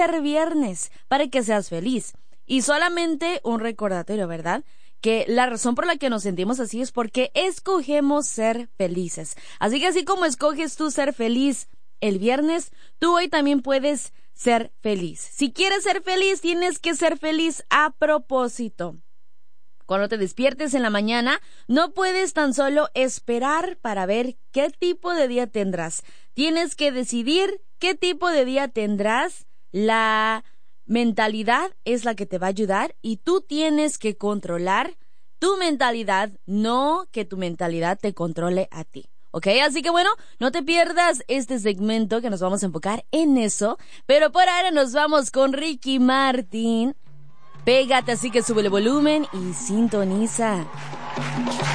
ser viernes para que seas feliz. Y solamente un recordatorio, ¿verdad? Que la razón por la que nos sentimos así es porque escogemos ser felices. Así que así como escoges tú ser feliz el viernes, tú hoy también puedes ser feliz. Si quieres ser feliz, tienes que ser feliz a propósito. Cuando te despiertes en la mañana, no puedes tan solo esperar para ver qué tipo de día tendrás. Tienes que decidir qué tipo de día tendrás. La mentalidad es la que te va a ayudar y tú tienes que controlar tu mentalidad, no que tu mentalidad te controle a ti. ¿Ok? Así que bueno, no te pierdas este segmento que nos vamos a enfocar en eso. Pero por ahora nos vamos con Ricky Martin. Pégate, así que sube el volumen y sintoniza.